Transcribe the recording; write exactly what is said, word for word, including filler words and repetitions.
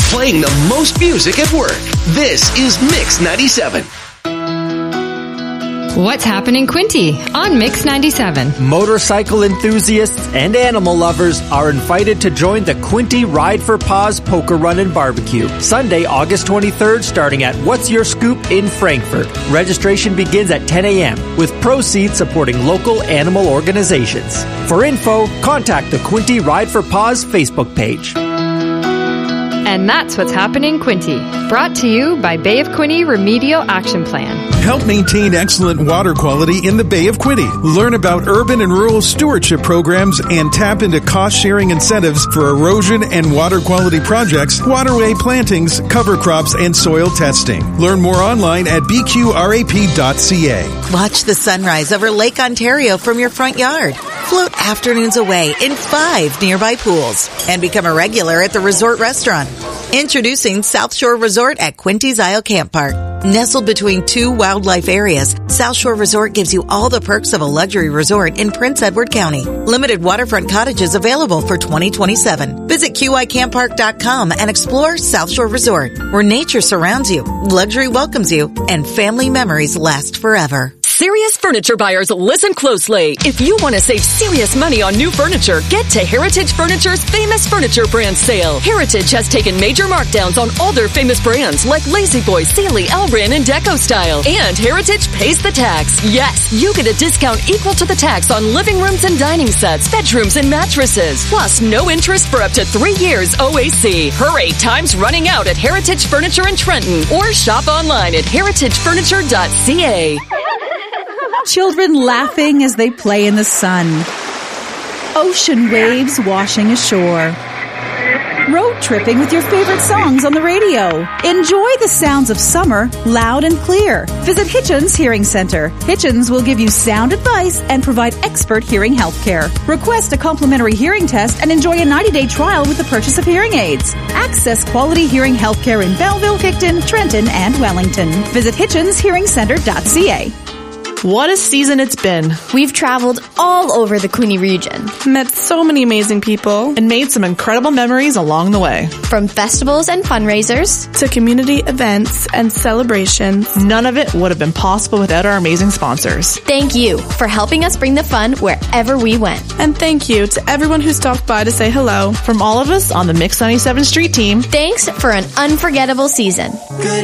playing the most music at work. This is Mix ninety-seven. What's happening, Quinty, on Mix ninety-seven? Motorcycle enthusiasts and animal lovers are invited to join the Quinty Ride for Paws Poker Run and Barbecue, Sunday, August twenty-third, starting at What's Your Scoop in Frankfort. Registration begins at ten a.m., with proceeds supporting local animal organizations. For info, contact the Quinty Ride for Paws Facebook page. And that's what's happening, Quinty. Brought to you by Bay of Quinte Remedial Action Plan. Help maintain excellent water quality in the Bay of Quinte. Learn about urban and rural stewardship programs and tap into cost-sharing incentives for erosion and water quality projects, waterway plantings, cover crops, and soil testing. Learn more online at b q r a p dot c a. Watch the sunrise over Lake Ontario from your front yard. Float afternoons away in five nearby pools and become a regular at the resort restaurant. Introducing South Shore Resort at Quinty's Isle Camp Park. Nestled between two wildlife areas, South Shore Resort gives you all the perks of a luxury resort in Prince Edward County. Limited waterfront cottages available for twenty twenty-seven. Visit q i camp park dot com and explore South Shore Resort, where nature surrounds you, luxury welcomes you, and family memories last forever. Serious furniture buyers, listen closely. If you want to save serious money on new furniture, get to Heritage Furniture's Famous Furniture Brand Sale. Heritage has taken major markdowns on all their famous brands like La-Z-Boy, Sealy, Elran, and Deco Style. And Heritage pays the tax. Yes, you get a discount equal to the tax on living rooms and dining sets, bedrooms, and mattresses. Plus, no interest for up to three years O A C. Hurry, time's running out at Heritage Furniture in Trenton, or shop online at heritage furniture dot c a. Children laughing as they play in the sun. Ocean waves washing ashore. Road tripping with your favorite songs on the radio. Enjoy the sounds of summer loud and clear. Visit Hitchens Hearing Center. Hitchens will give you sound advice and provide expert hearing health care. Request a complimentary hearing test and enjoy a ninety-day trial with the purchase of hearing aids. Access quality hearing health care in Belleville, Picton, Trenton, and Wellington. Visit hitchens hearing center dot c a. What a season it's been. We've traveled all over the Quinte region. Met so many amazing people. And made some incredible memories along the way. From festivals and fundraisers to community events and celebrations. None of it would have been possible without our amazing sponsors. Thank you for helping us bring the fun wherever we went. And thank you to everyone who stopped by to say hello. From all of us on the Mix ninety-seven Street team. Thanks for an unforgettable season. Good